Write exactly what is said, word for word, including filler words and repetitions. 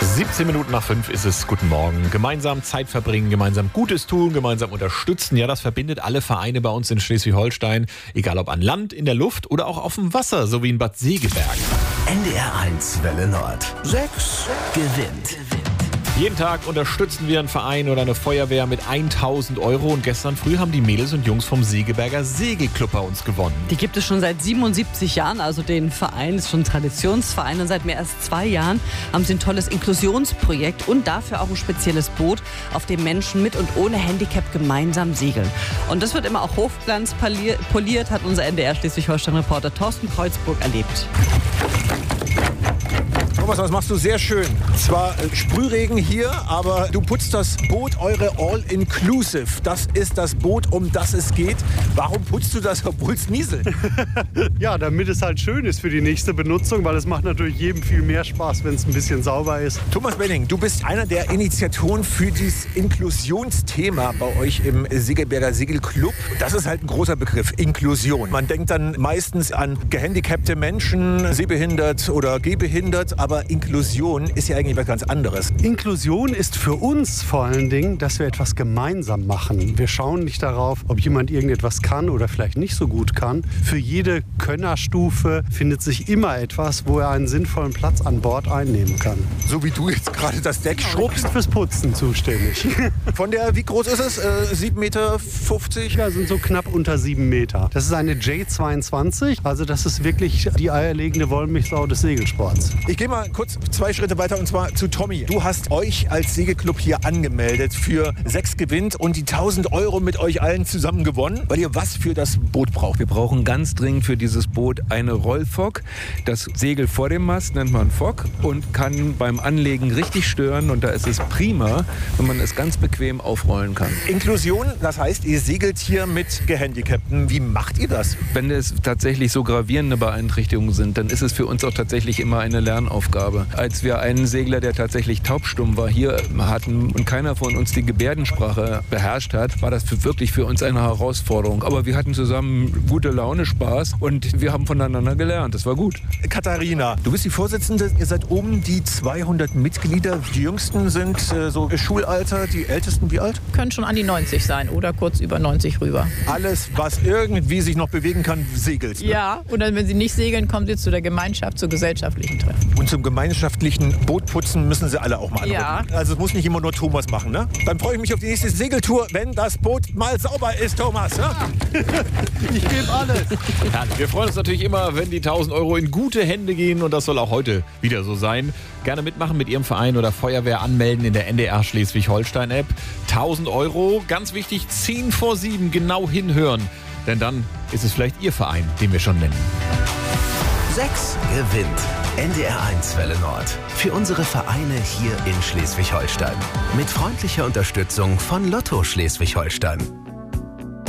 siebzehn Minuten nach fünf ist es. Guten Morgen. Gemeinsam Zeit verbringen, gemeinsam Gutes tun, gemeinsam unterstützen. Ja, das verbindet alle Vereine bei uns in Schleswig-Holstein. Egal ob an Land, in der Luft oder auch auf dem Wasser, so wie in Bad Segeberg. N D R eins Welle Nord. Sechs gewinnt. Jeden Tag unterstützen wir einen Verein oder eine Feuerwehr mit tausend Euro. Und gestern früh haben die Mädels und Jungs vom Segeberger Segelclub bei uns gewonnen. Die gibt es schon seit siebenundsiebzig Jahren, also den Verein ist schon ein Traditionsverein. Und seit mehr als zwei Jahren haben sie ein tolles Inklusionsprojekt und dafür auch ein spezielles Boot, auf dem Menschen mit und ohne Handicap gemeinsam segeln. Und das wird immer auch Hochglanz poliert, hat unser N D R Schleswig-Holstein-Reporter Thorsten Kreuzburg erlebt. Thomas, das machst du sehr schön. Zwar Sprühregen hier, aber du putzt das Boot, eure All-Inclusive. Das ist das Boot, um das es geht. Warum putzt du das, obwohl es nieselt? Ja, damit es halt schön ist für die nächste Benutzung, weil es macht natürlich jedem viel mehr Spaß, wenn es ein bisschen sauber ist. Thomas Benning, du bist einer der Initiatoren für dieses Inklusionsthema bei euch im Segeberger Segelclub. Das ist halt ein großer Begriff, Inklusion. Man denkt dann meistens an gehandicapte Menschen, sehbehindert oder gehbehindert, aber Inklusion ist ja eigentlich was ganz anderes. Inklusion ist für uns vor allen Dingen, dass wir etwas gemeinsam machen. Wir schauen nicht darauf, ob jemand irgendetwas kann oder vielleicht nicht so gut kann. Für jede Könnerstufe findet sich immer etwas, wo er einen sinnvollen Platz an Bord einnehmen kann. So wie du jetzt gerade das Deck schrubbst. Ich bin fürs Putzen zuständig. Von der, wie groß ist es? Äh, sieben Meter fünfzig? Ja, sind so knapp unter sieben Meter. Das ist eine J zweiundzwanzig, also das ist wirklich die eierlegende Wollmilchsau des Segelsports. Ich gehe mal kurz zwei Schritte weiter und zwar zu Tommy. Du hast euch als Segelclub hier angemeldet für sechs gewinnt und die tausend Euro mit euch allen zusammen gewonnen, weil ihr was für das Boot braucht. Wir brauchen ganz dringend für dieses Boot eine Rollfock. Das Segel vor dem Mast nennt man Fock und kann beim Anlegen richtig stören und da ist es prima, wenn man es ganz bequem aufrollen kann. Inklusion, das heißt, ihr segelt hier mit Gehandicapten. Wie macht ihr das? Wenn es tatsächlich so gravierende Beeinträchtigungen sind, dann ist es für uns auch tatsächlich immer eine Lernaufgabe. Als wir einen Segler, der tatsächlich taubstumm war, hier hatten und keiner von uns die Gebärdensprache beherrscht hat, war das für, wirklich für uns eine Herausforderung. Aber wir hatten zusammen gute Laune, Spaß und wir haben voneinander gelernt. Das war gut. Katharina, du bist die Vorsitzende. Ihr seid um die zweihundert Mitglieder. Die Jüngsten sind äh, so Schulalter, die Ältesten wie alt? Können schon an die neunzig sein oder kurz über neunzig rüber. Alles, was irgendwie sich noch bewegen kann, segelt. Ne? Ja, und dann, wenn sie nicht segeln, kommen sie zu der Gemeinschaft, zu gesellschaftlichen Treffen. Und zum gemeinschaftlichen Bootputzen müssen sie alle auch mal anrücken. Ja. Also es muss nicht immer nur Thomas machen, ne? Dann freue ich mich auf die nächste Segeltour, wenn das Boot mal sauber ist, Thomas. Ne? Ich gebe alles. Ja, wir freuen uns natürlich immer, wenn die tausend Euro in gute Hände gehen und das soll auch heute wieder so sein. Gerne mitmachen mit Ihrem Verein oder Feuerwehr anmelden in der N D R Schleswig-Holstein-App. tausend Euro, ganz wichtig, zehn vor sieben genau hinhören, denn dann ist es vielleicht Ihr Verein, den wir schon nennen. Sechs gewinnt. N D R eins Welle Nord. Für unsere Vereine hier in Schleswig-Holstein. Mit freundlicher Unterstützung von Lotto Schleswig-Holstein.